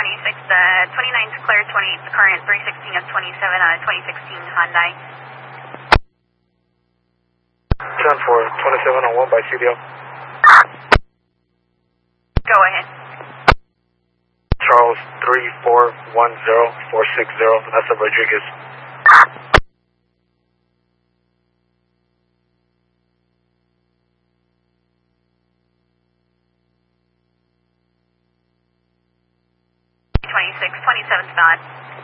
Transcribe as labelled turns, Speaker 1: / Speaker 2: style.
Speaker 1: 29's clear, 28's current, 316 of 27 on a 2016 Hyundai.
Speaker 2: 10-4, 27 on 1 by CDL.
Speaker 1: Go ahead.
Speaker 2: Charles 3410460, that's a Rodriguez.
Speaker 1: Twenty-seven's not.